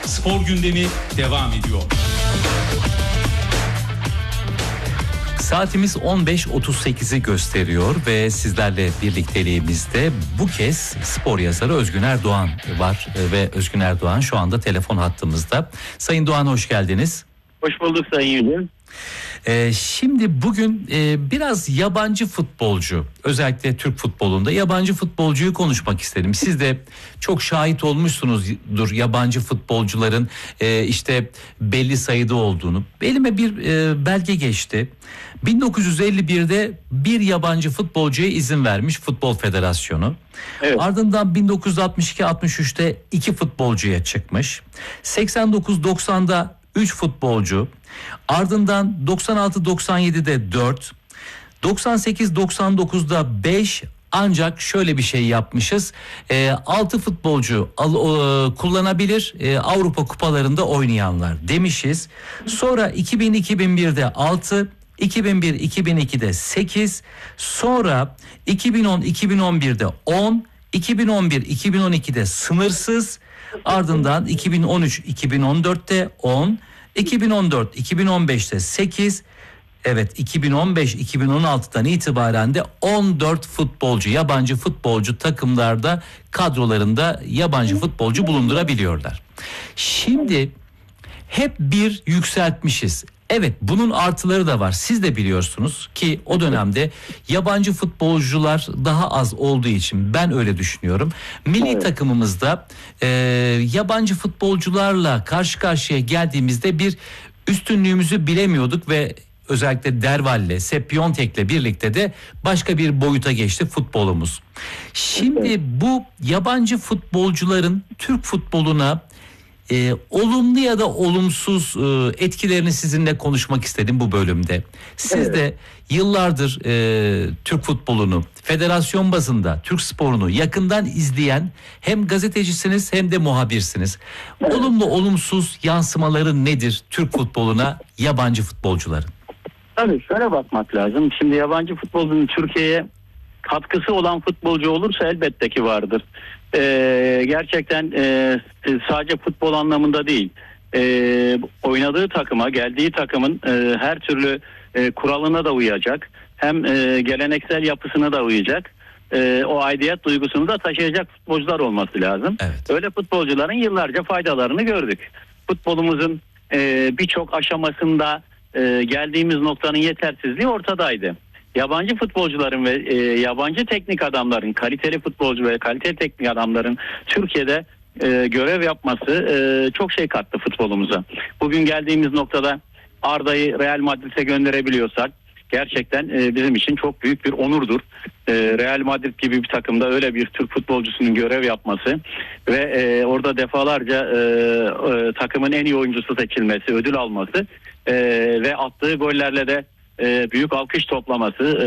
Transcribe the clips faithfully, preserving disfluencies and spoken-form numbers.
Spor gündemi devam ediyor. Saatimiz on beş otuz sekizi gösteriyor ve sizlerle birlikteliğimizde bu kez spor yazarı Özgün Erdoğan var ve Özgün Erdoğan şu anda telefon hattımızda. Sayın Doğan, hoş geldiniz. Hoş bulduk Sayın Yücel. Ee, şimdi bugün e, biraz yabancı futbolcu, özellikle Türk futbolunda yabancı futbolcuyu konuşmak istedim. Siz de çok şahit olmuşsunuzdur yabancı futbolcuların e, işte belli sayıda olduğunu. Elime bir e, belge geçti. bin dokuz yüz elli birde bir yabancı futbolcuya izin vermiş Futbol Federasyonu. Evet. Ardından bin dokuz yüz altmış iki altmış üçte iki futbolcuya çıkmış. seksen dokuz doksanda üç futbolcu. Ardından doksan altı doksan yedide dört, doksan sekiz doksan dokuzda beş, ancak şöyle bir şey yapmışız. E, altı futbolcu al, o, kullanabilir e, Avrupa kupalarında oynayanlar demişiz. Sonra iki bin iki bin birde altı, iki bin bir iki bin ikide sekiz, sonra iki bin on iki bin on birde on, iki bin on bir iki bin on ikide sınırsız, ardından iki bin on üç iki bin on dörtte on, iki bin on dört iki bin on beşte sekiz, evet iki bin on beş iki bin on altıdan itibaren de on dört futbolcu, yabancı futbolcu takımlarda kadrolarında yabancı futbolcu bulundurabiliyorlar. Şimdi hep bir yükseltmişiz. Evet, bunun artıları da var. Siz de biliyorsunuz ki o dönemde yabancı futbolcular daha az olduğu için, ben öyle düşünüyorum. Milli evet. takımımızda e, yabancı futbolcularla karşı karşıya geldiğimizde bir üstünlüğümüzü bilemiyorduk ve özellikle Derval'le, Sepp Piontek'le birlikte de başka bir boyuta geçti futbolumuz. Şimdi evet. bu yabancı futbolcuların Türk futboluna Ee, olumlu ya da olumsuz e, etkilerini sizinle konuşmak istedim bu bölümde. Siz evet. de yıllardır e, Türk futbolunu, federasyon bazında Türk sporunu yakından izleyen hem gazetecisiniz hem de muhabirsiniz. Evet. Olumlu olumsuz yansımaları nedir Türk futboluna yabancı futbolcuların? Tabii şöyle bakmak lazım. Şimdi yabancı futbolun Türkiye'ye katkısı olan futbolcu olursa elbette ki vardır. Ee, gerçekten e, sadece futbol anlamında değil, e, oynadığı takıma, geldiği takımın e, her türlü e, kuralına da uyacak, hem e, geleneksel yapısına da uyacak, e, o aidiyet duygusunu da taşıyacak futbolcular olması lazım. Evet. Öyle futbolcuların yıllarca faydalarını gördük. Futbolumuzun e, birçok aşamasında e, geldiğimiz noktanın yetersizliği ortadaydı. Yabancı futbolcuların ve e, yabancı teknik adamların, kaliteli futbolcu ve kaliteli teknik adamların Türkiye'de e, görev yapması e, çok şey kattı futbolumuza. Bugün geldiğimiz noktada Arda'yı Real Madrid'e gönderebiliyorsak gerçekten e, bizim için çok büyük bir onurdur. E, Real Madrid gibi bir takımda öyle bir Türk futbolcusunun görev yapması ve e, orada defalarca e, e, takımın en iyi oyuncusu seçilmesi, ödül alması e, ve attığı gollerle de E, büyük alkış toplaması, e,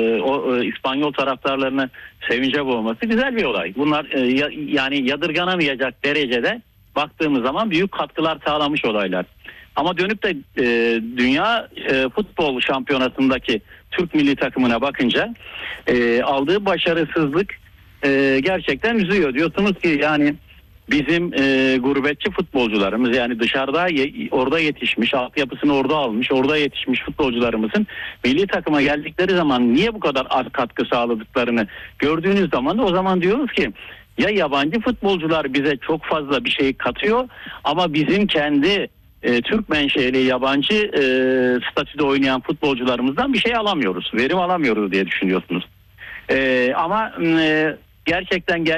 o e, İspanyol taraftarlarını sevince boğması güzel bir olay. Bunlar e, ya, yani yadırganamayacak derecede baktığımız zaman büyük katkılar sağlamış olaylar. Ama dönüp de e, dünya e, futbol şampiyonasındaki Türk milli takımına bakınca e, aldığı başarısızlık e, gerçekten üzüyor. Diyorsunuz ki yani bizim e, gurbetçi futbolcularımız, yani dışarıda ye, orada yetişmiş, altyapısını orada almış, orada yetişmiş futbolcularımızın milli takıma geldikleri zaman niye bu kadar az katkı sağladıklarını gördüğünüz zaman o zaman diyoruz ki ya yabancı futbolcular bize çok fazla bir şey katıyor ama bizim kendi e, Türk menşeli yabancı e, statüde oynayan futbolcularımızdan bir şey alamıyoruz, verim alamıyoruz diye düşünüyorsunuz. E, ama e, gerçekten gel